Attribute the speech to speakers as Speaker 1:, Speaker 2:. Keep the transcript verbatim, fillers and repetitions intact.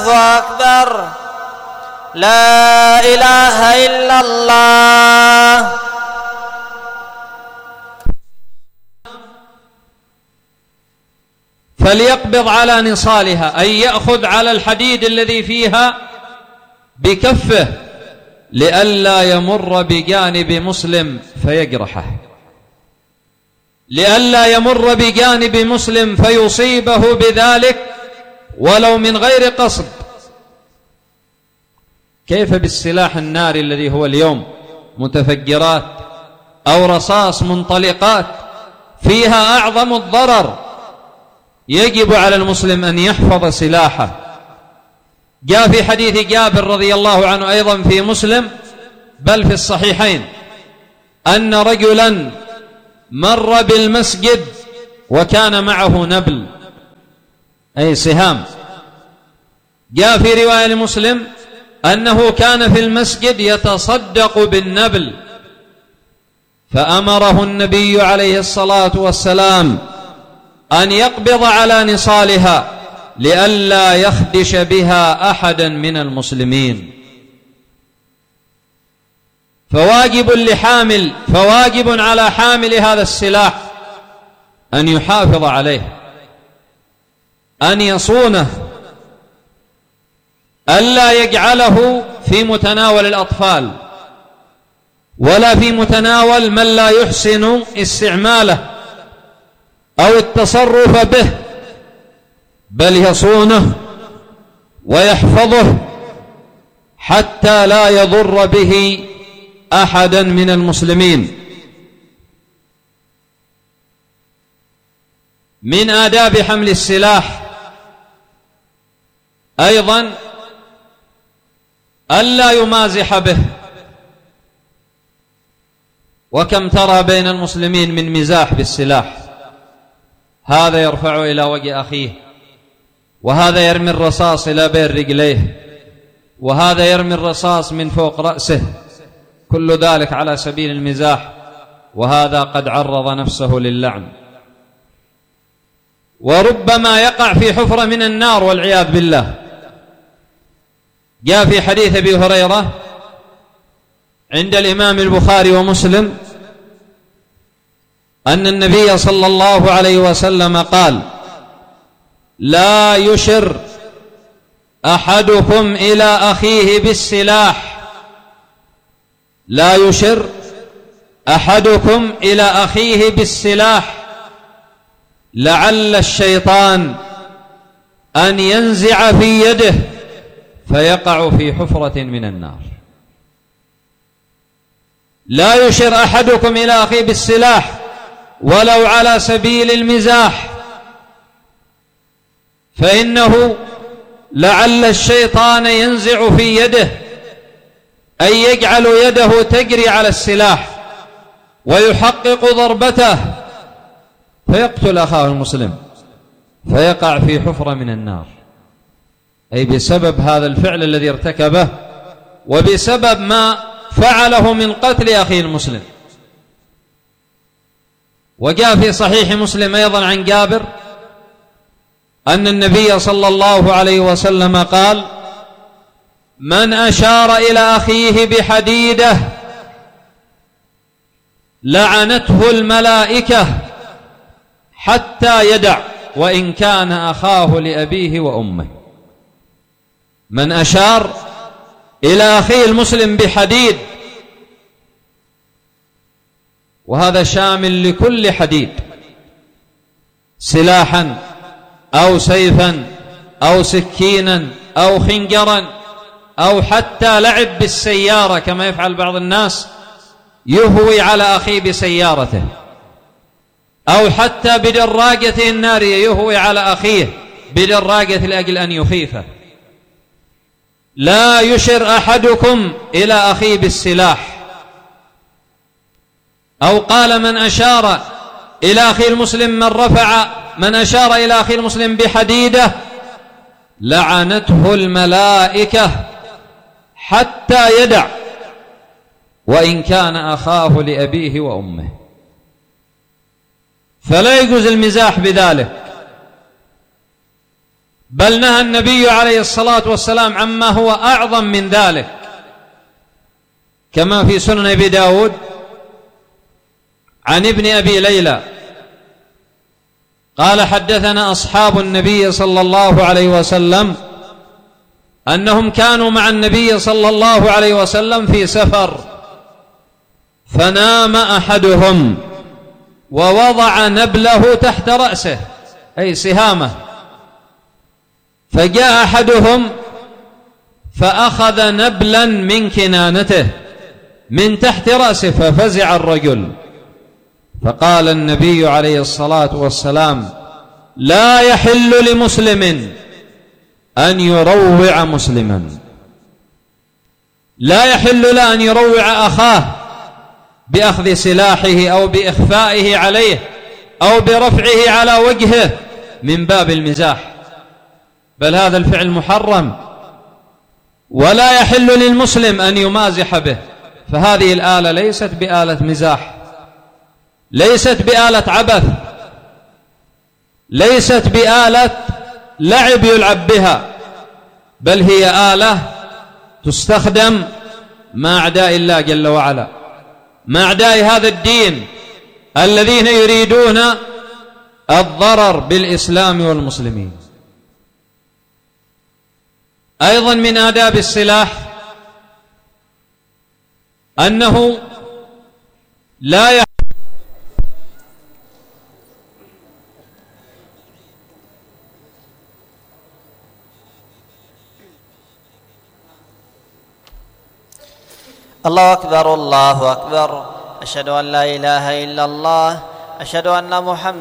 Speaker 1: الله أكبر. لا إله إلا الله.
Speaker 2: فليقبض على نصالها، أي يأخذ على الحديد الذي فيها بكفه لئلا يمر بجانب مسلم فيجرحه، لئلا يمر بجانب مسلم فيصيبه بذلك ولو من غير قصد. كيف بالسلاح الناري الذي هو اليوم متفجرات أو رصاص منطلقات فيها أعظم الضرر؟ يجب على المسلم أن يحفظ سلاحه. جاء في حديث جابر رضي الله عنه أيضا في مسلم بل في الصحيحين أن رجلا مر بالمسجد وكان معه نبل أي سهام. جاء في رواية لمسلم أنه كان في المسجد يتصدق بالنبل، فأمره النبي عليه الصلاة والسلام أن يقبض على نصالها لئلا يخدش بها أحدا من المسلمين. فواجب لحامل فواجب على حامل هذا السلاح أن يحافظ عليه، أن يصونه، ألا يجعله في متناول الأطفال ولا في متناول من لا يحسن استعماله أو التصرف به، بل يصونه ويحفظه حتى لا يضر به أحدا من المسلمين. من آداب حمل السلاح أيضا ألا يمازح به. وكم ترى بين المسلمين من مزاح بالسلاح، هذا يرفع إلى وجه أخيه، وهذا يرمي الرصاص إلى بين رجليه، وهذا يرمي الرصاص من فوق رأسه، كل ذلك على سبيل المزاح، وهذا قد عرض نفسه للعن، وربما يقع في حفرة من النار والعياذ بالله. جاء في حديث أبي هريرة عند الإمام البخاري ومسلم أن النبي صلى الله عليه وسلم قال: لا يشر أحدكم إلى أخيه بالسلاح لا يشر أحدكم إلى أخيه بالسلاح لعل الشيطان أن ينزع في يده فيقع في حفرة من النار. لا يشر أحدكم إلى أخيه بالسلاح ولو على سبيل المزاح، فإنه لعل الشيطان ينزع في يده، أي يجعل يده تجري على السلاح ويحقق ضربته فيقتل أخاه المسلم فيقع في حفرة من النار، أي بسبب هذا الفعل الذي ارتكبه وبسبب ما فعله من قتل أخيه المسلم. وجاء في صحيح مسلم أيضا عن جابر أن النبي صلى الله عليه وسلم قال: من أشار إلى أخيه بحديدة لعنته الملائكة حتى يدع وإن كان أخاه لأبيه وأمه. من أشار إلى أخيه المسلم بحديد، وهذا شامل لكل حديد، سلاحا أو سيفا أو سكينا أو خنجرا أو حتى لعب بالسيارة كما يفعل بعض الناس، يهوي على أخيه بسيارته، أو حتى بدراجته النارية يهوي على أخيه بدراجة لأجل أن يخيفه. لا يشر أحدكم إلى أخيه بالسلاح. أو قال: من أشار إلى أخي المسلم من رفع من أشار إلى أخي المسلم بحديدة لعنته الملائكة حتى يدع وإن كان أخاه لأبيه وأمه. فلا يجوز المزاح بذلك، بل نهى النبي عليه الصلاة والسلام عما هو أعظم من ذلك، كما في سنن أبي داود عن ابن أبي ليلى قال حدثنا أصحاب النبي صلى الله عليه وسلم أنهم كانوا مع النبي صلى الله عليه وسلم في سفر، فنام أحدهم ووضع نبله تحت رأسه أي سهامه، فجاء أحدهم فأخذ نبلا من كنانته من تحت رأسه ففزع الرجل، فقال النبي عليه الصلاة والسلام: لا يحل لمسلم أن يروع مسلما، لا يحل له أن يروع أخاه بأخذ سلاحه أو بإخفائه عليه أو برفعه على وجهه من باب المزاح، بل هذا الفعل محرم، ولا يحل للمسلم أن يمازح به. فهذه الآلة ليست بآلة مزاح، ليست بآلة عبث، ليست بآلة لعب يلعب بها، بل هي آلة تستخدم مع أعداء الله جل وعلا، مع أعداء هذا الدين الذين يريدون الضرر بالإسلام والمسلمين. أيضا من آداب السلاح أنه لا يحل
Speaker 1: الله أكبر الله أكبر، أشهد أن لا إله إلا الله، أشهد أن محمد